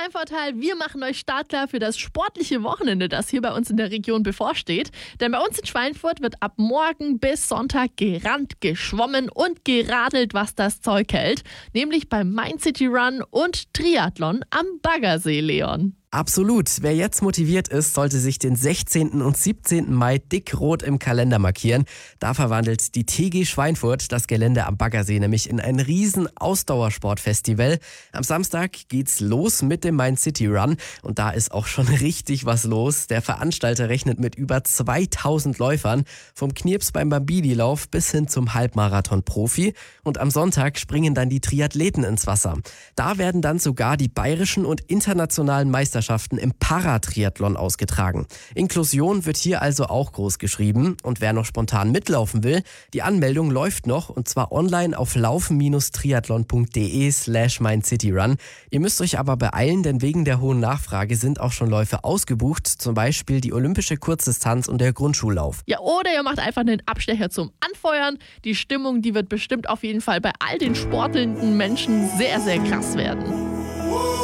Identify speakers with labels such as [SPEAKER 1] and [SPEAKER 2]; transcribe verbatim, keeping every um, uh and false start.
[SPEAKER 1] Schweinfurtal, wir machen euch startklar für das sportliche Wochenende, das hier bei uns in der Region bevorsteht. Denn bei uns in Schweinfurt wird ab morgen bis Sonntag gerannt, geschwommen und geradelt, was das Zeug hält. Nämlich beim Main City Run und Triathlon am Baggersee, Leon.
[SPEAKER 2] Absolut. Wer jetzt motiviert ist, sollte sich den sechzehnten und siebzehnten Mai dickrot im Kalender markieren. Da verwandelt die T G Schweinfurt das Gelände am Baggersee nämlich in ein riesen Ausdauersportfestival. Am Samstag geht's los mit dem Main City Run und da ist auch schon richtig was los. Der Veranstalter rechnet mit über zweitausend Läufern, vom Knirps beim Bambini-Lauf bis hin zum Halbmarathon-Profi. Und am Sonntag springen dann die Triathleten ins Wasser. Da werden dann sogar die bayerischen und internationalen Meisterschaften im Paratriathlon ausgetragen. Inklusion wird hier also auch groß geschrieben. Und wer noch spontan mitlaufen will, die Anmeldung läuft noch und zwar online auf laufen-triathlon.de slash maincityrun. Ihr müsst euch aber beeilen, denn wegen der hohen Nachfrage sind auch schon Läufe ausgebucht, zum Beispiel die olympische Kurzdistanz und der Grundschullauf.
[SPEAKER 1] Ja, oder ihr macht einfach einen Abstecher zum Anfeuern. Die Stimmung, die wird bestimmt auf jeden Fall bei all den sportelnden Menschen sehr, sehr krass werden.